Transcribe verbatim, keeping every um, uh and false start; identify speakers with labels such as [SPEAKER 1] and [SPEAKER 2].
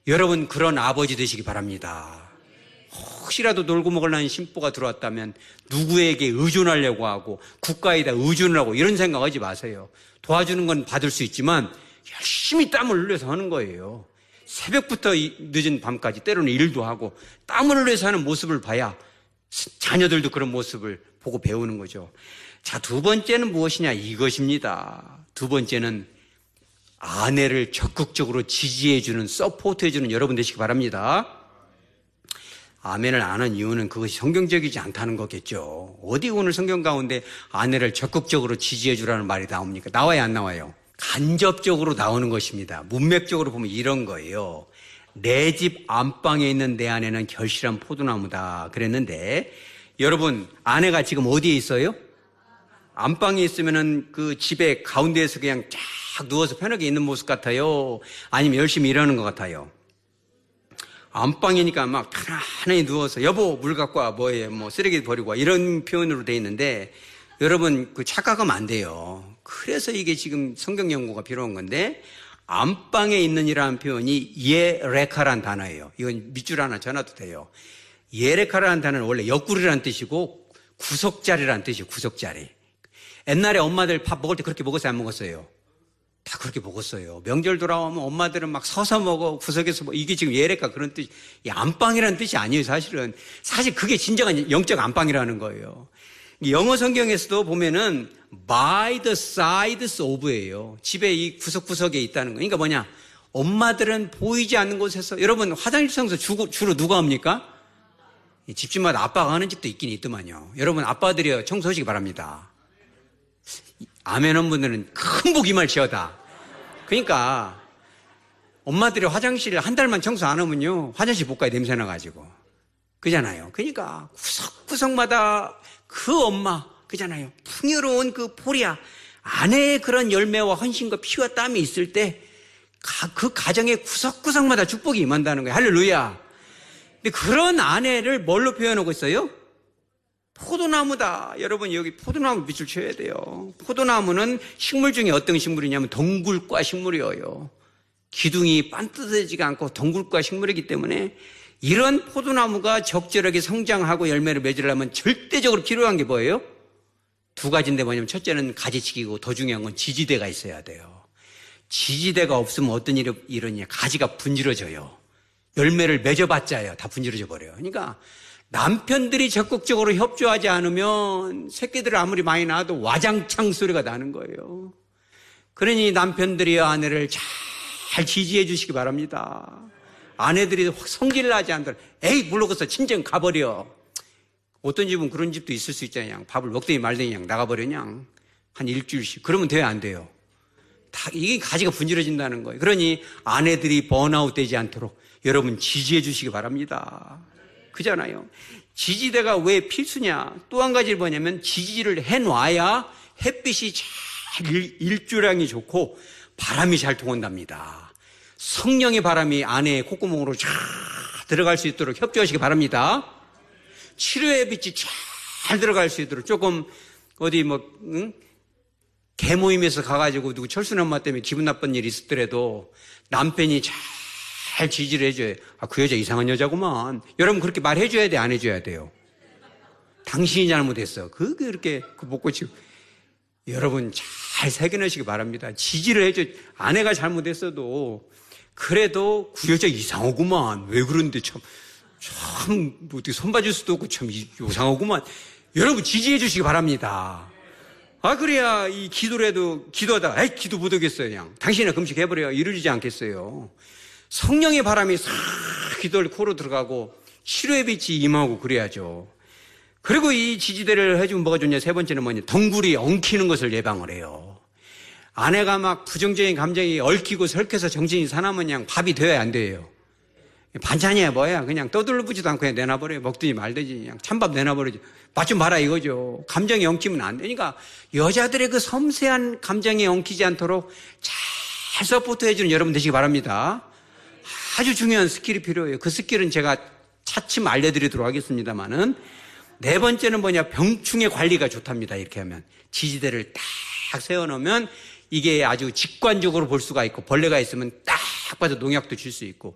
[SPEAKER 1] 여러분 그런 아버지 되시기 바랍니다. 혹시라도 놀고 먹으려는 심보가 들어왔다면 누구에게 의존하려고 하고 국가에다 의존을 하고 이런 생각하지 마세요. 도와주는 건 받을 수 있지만 열심히 땀을 흘려서 하는 거예요. 새벽부터 늦은 밤까지 때로는 일도 하고 땀을 흘려서 하는 모습을 봐야 자녀들도 그런 모습을 보고 배우는 거죠. 자, 두 번째는 무엇이냐? 이것입니다. 두 번째는 아내를 적극적으로 지지해주는, 서포트해주는 여러분 되시기 바랍니다. 아멘을 안 한 이유는 그것이 성경적이지 않다는 거겠죠. 어디 오늘 성경 가운데 아내를 적극적으로 지지해주라는 말이 나옵니까? 나와요, 안 나와요? 간접적으로 나오는 것입니다. 문맥적으로 보면 이런 거예요. 내 집 안방에 있는 내 아내는 결실한 포도나무다 그랬는데, 여러분 아내가 지금 어디에 있어요? 안방에 있으면은 그 집의 가운데에서 그냥 쫙 누워서 편하게 있는 모습 같아요? 아니면 열심히 일하는 것 같아요? 안방이니까 막 편안하게 누워서 여보 물 갖고 와, 뭐해, 뭐 쓰레기 버리고 와, 이런 표현으로 돼 있는데, 여러분 그 착각하면 안 돼요. 그래서 이게 지금 성경 연구가 필요한 건데, 안방에 있는이라는 표현이 예레카라는 단어예요. 이건 밑줄 하나 쳐놔도 돼요. 예레카라는 단어는 원래 옆구리라는 뜻이고 구석자리라는 뜻이에요. 구석자리. 옛날에 엄마들 밥 먹을 때 그렇게 먹었어요, 안 먹었어요? 다 그렇게 먹었어요. 명절 돌아오면 엄마들은 막 서서 먹어, 구석에서 먹어. 이게 지금 예레카 그런 뜻, 이 안방이라는 뜻이 아니에요, 사실은. 사실 그게 진정한 영적 안방이라는 거예요. 영어 성경에서도 보면은 by the sides of예요. 집에 이 구석구석에 있다는 거. 그러니까 뭐냐? 엄마들은 보이지 않는 곳에서, 여러분 화장실 청소 주로, 주로 누가 합니까? 집집마다 아빠가 하는 집도 있긴 있더만요. 여러분 아빠들이 청소하시기 바랍니다. 아멘한 분들은 큰 복 임할 지어다. 그러니까 엄마들이 화장실을 한 달만 청소 안 하면요, 화장실 못 가요, 냄새 나가지고. 그잖아요. 그러니까 구석구석마다 그 엄마, 그잖아요, 풍요로운 그 포리아 아내의 그런 열매와 헌신과 피와 땀이 있을 때 그 가정의 구석구석마다 축복이 임한다는 거예요. 할렐루야. 근데 그런 아내를 뭘로 표현하고 있어요? 포도나무다. 여러분 여기 포도나무 밑줄 쳐야 돼요. 포도나무는 식물 중에 어떤 식물이냐면 덩굴과 식물이에요. 기둥이 반듯해지가 않고 덩굴과 식물이기 때문에 이런 포도나무가 적절하게 성장하고 열매를 맺으려면 절대적으로 필요한 게 뭐예요? 두 가지인데 뭐냐면, 첫째는 가지치기고 더 중요한 건 지지대가 있어야 돼요. 지지대가 없으면 어떤 일이 일어나냐? 가지가 분질러져요. 열매를 맺어봤자요, 다 분질러져 버려요. 그러니까 남편들이 적극적으로 협조하지 않으면 새끼들을 아무리 많이 낳아도 와장창 소리가 나는 거예요. 그러니 남편들이 아내를 잘 지지해 주시기 바랍니다. 아내들이 성질을 하지 않도록, 에이 물러가서 친정 가버려. 어떤 집은 그런 집도 있을 수 있잖아요. 그냥 밥을 먹더니 말더니 그냥 나가버려, 그냥 한 일주일씩. 그러면 돼요, 안 돼요? 다 이게 가지가 분질러진다는 거예요. 그러니 아내들이 번아웃 되지 않도록 여러분 지지해 주시기 바랍니다. 그잖아요. 지지대가 왜 필수냐? 또 한 가지를 뭐냐면, 지지를 해놔야 햇빛이 잘 일조량이 좋고 바람이 잘 통한답니다. 성령의 바람이 아내의 콧구멍으로 쫙 들어갈 수 있도록 협조하시기 바랍니다. 치료의 빛이 잘 들어갈 수 있도록, 조금 어디 뭐 응? 개모임에서 가가지고 누구 철순 엄마 때문에 기분 나쁜 일이 있었더라도 남편이 잘 지지를 해줘요. 아, 그 여자 이상한 여자구만. 여러분 그렇게 말해줘야 돼, 안 해줘야 돼요? 당신이 잘못했어. 그게 그렇게 그 못 고치고. 여러분 잘 새겨내시기 바랍니다. 지지를 해줘. 아내가 잘못했어도 그래도 그 여자 이상하구만. 왜 그런데 참, 참, 뭐 어떻게 손봐줄 수도 없고 참 이상하구만. 여러분 지지해 주시기 바랍니다. 아, 그래야 이 기도를 해도 기도하다가, 에이, 기도 못하겠어요, 그냥. 당신이나 금식해버려요. 이루어지지 않겠어요. 성령의 바람이 싹 기도를 코로 들어가고 치료의 빛이 임하고 그래야죠. 그리고 이 지지대를 해주면 뭐가 좋냐? 세 번째는 뭐냐? 덩굴이 엉키는 것을 예방을 해요. 아내가 막 부정적인 감정이 얽히고 설켜서 정신이 사나면 그냥 밥이 되어야 안 돼요. 반찬이야 뭐야? 그냥 떠들러보지도 않고 그냥 내놔버려요. 먹든지 말든지 그냥 찬밥 내놔버리지. 맛 좀 봐라 이거죠. 감정이 엉키면 안 되니까 여자들의 그 섬세한 감정이 엉키지 않도록 잘 서포트해주는 여러분 되시기 바랍니다. 아주 중요한 스킬이 필요해요. 그 스킬은 제가 차츰 알려드리도록 하겠습니다만은, 네 번째는 뭐냐? 병충해 관리가 좋답니다. 이렇게 하면 지지대를 딱 세워놓으면 이게 아주 직관적으로 볼 수가 있고, 벌레가 있으면 딱 봐서 농약도 줄 수 있고,